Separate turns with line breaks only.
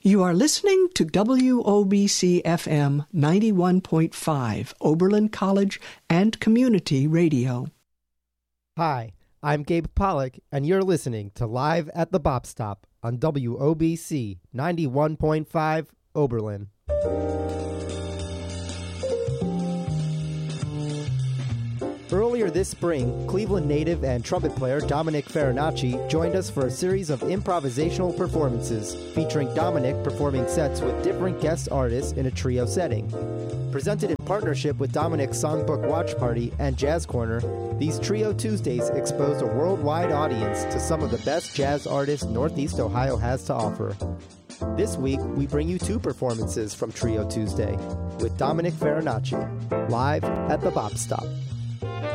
You are listening to WOBC FM 91.5, Oberlin College and Community Radio.
Hi, I'm Gabe Pollock, and you're listening to Live at the Bop Stop on WOBC 91.5, Oberlin. Earlier this spring, Cleveland native and trumpet player Dominic Farinacci joined us for a series of improvisational performances featuring Dominic performing sets with different guest artists in a trio setting. Presented in partnership with Dominic's Songbook Watch Party and Jazz Corner, these Trio Tuesdays exposed a worldwide audience to some of the best jazz artists Northeast Ohio has to offer. This week, we bring you two performances from Trio Tuesday with Dominic Farinacci, live at the Bop Stop.